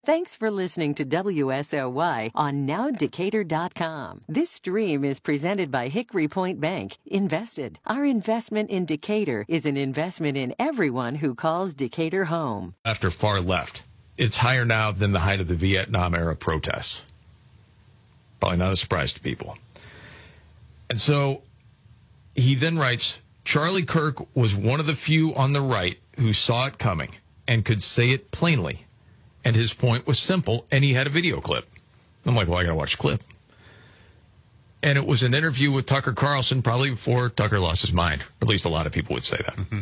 Thanks for listening to WSOY on NowDecatur.com. This stream is presented by Hickory Point Bank. Invested. Our investment in Decatur is an investment in everyone who calls Decatur home. After far left, it's higher now than the height of the Vietnam-era protests. Probably not a surprise to people. And so he then writes, Charlie Kirk was one of the few on the right who saw it coming and could say it plainly. And his point was simple, and he had a video clip. I'm like, well, I got to watch the clip. And it was an interview with Tucker Carlson, probably before Tucker lost his mind. Or at least a lot of people would say that. Mm-hmm.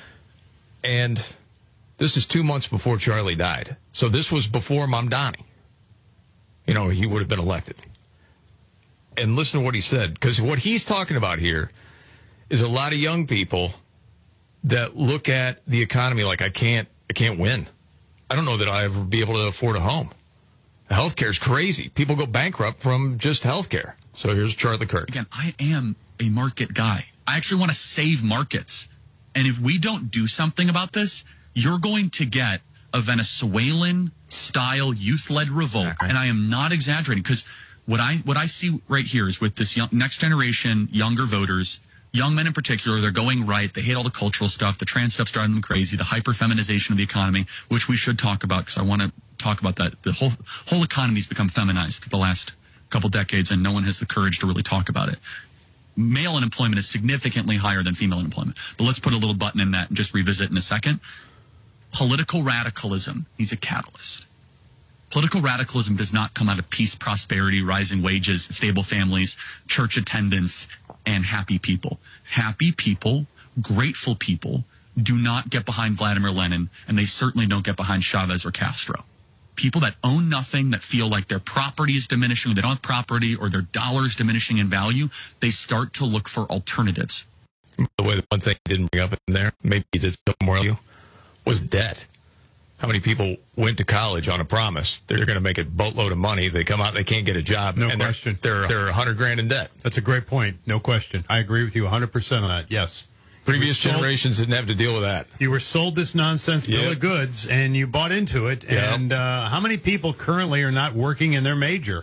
And this is 2 months before Charlie died. So this was before Mamdani. You know, he would have been elected. And listen to what he said, because what he's talking about here is a lot of young people that look at the economy like, I can't win. I don't know that I'll ever be able to afford a home. Healthcare is crazy. People go bankrupt from just healthcare. So here's Charlie Kirk. Again, I am a market guy. I actually want to save markets. And if we don't do something about this, you're going to get a Venezuelan-style youth-led revolt. Exactly. And I am not exaggerating, because what I see right here is with this next generation, younger voters, young men in particular, they're going right. They hate all the cultural stuff. The trans stuff's driving them crazy. The hyper-feminization of the economy, which we should talk about, because I want to talk about that. The whole economy's become feminized the last couple decades, and no one has the courage to really talk about it. Male unemployment is significantly higher than female unemployment. But let's put a little button in that and just revisit in a second. Political radicalism needs a catalyst. Political radicalism does not come out of peace, prosperity, rising wages, stable families, church attendance, and happy people. Happy people, grateful people, do not get behind Vladimir Lenin, and they certainly don't get behind Chavez or Castro. People that own nothing, that feel like their property is diminishing, they don't have property, or their dollar is diminishing in value, they start to look for alternatives. By the way, the one thing he didn't bring up in there, maybe he did still more of you, was debt. How many people went to college on a promise? They're going to make a boatload of money. They come out, they can't get a job. No question. They're $100,000 in debt. That's a great point. No question. I agree with you 100% on that. Yes. Previous generations didn't have to deal with that. You were sold this nonsense bill of goods, and you bought into it. Yep. And how many people currently are not working in their major?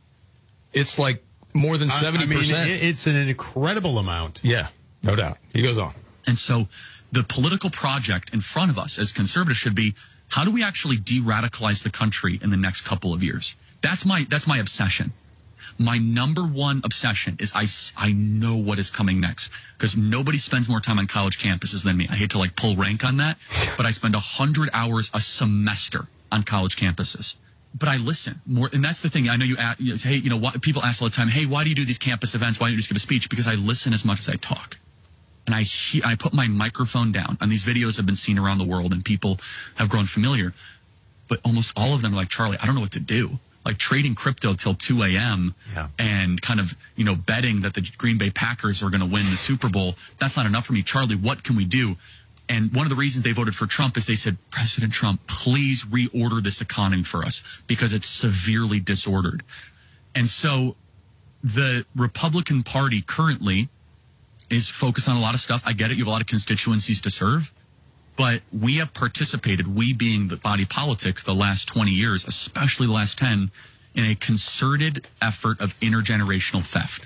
It's like more than 70%. I mean, it's an incredible amount. Yeah, no doubt. He goes on. And so the political project in front of us as conservatives should be, how do we actually de-radicalize the country in the next couple of years? That's my obsession. My number one obsession is I know what is coming next, because nobody spends more time on college campuses than me. I hate to pull rank on that, but I spend 100 hours a semester on college campuses. But I listen more, and that's the thing. I know you say, people ask all the time, hey, why do you do these campus events? Why don't you just give a speech? Because I listen as much as I talk. And I put my microphone down, and these videos have been seen around the world, and people have grown familiar. But almost all of them are like, Charlie, I don't know what to do. Like trading crypto till 2 a.m. And kind of, betting that the Green Bay Packers are going to win the Super Bowl. That's not enough for me. Charlie, what can we do? And one of the reasons they voted for Trump is they said, President Trump, please reorder this economy for us, because it's severely disordered. And so the Republican Party currently is focused on a lot of stuff. I get it. You have a lot of constituencies to serve. But we have participated, we being the body politic, the last 20 years, especially the last 10, in a concerted effort of intergenerational theft.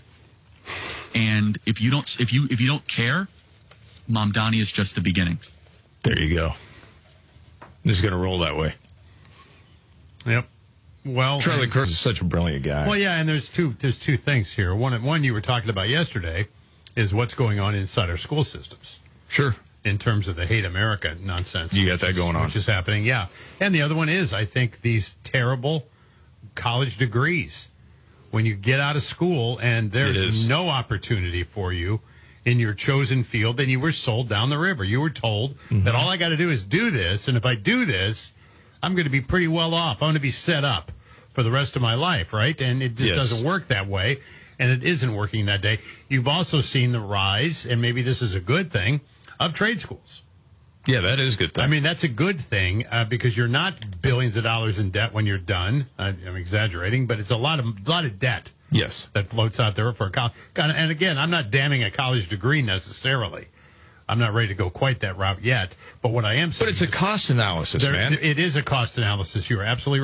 And if you don't care, Mamdani is just the beginning. There you go. This is going to roll that way. Yep. Well, Charlie Kirk is such a brilliant guy. Well, yeah, and there's two things here. One you were talking about yesterday is what's going on inside our school systems. Sure. In terms of the hate America nonsense. You got that going on. Which is happening, yeah. And the other one is, I think, these terrible college degrees. When you get out of school and there's no opportunity for you in your chosen field, then you were sold down the river. You were told that all I got to do is do this, and if I do this, I'm going to be pretty well off. I'm going to be set up for the rest of my life, right? And it just doesn't work that way, and it isn't working that day. You've also seen the rise, and maybe this is a good thing, of trade schools. Yeah, that is a good thing. I mean, that's a good thing because you're not billions of dollars in debt when you're done. I'm exaggerating, but it's a lot of debt. Yes, that floats out there for a college. And again, I'm not damning a college degree necessarily. I'm not ready to go quite that route yet. But what I am saying, but it's a cost analysis, man. It is a cost analysis. You're absolutely right.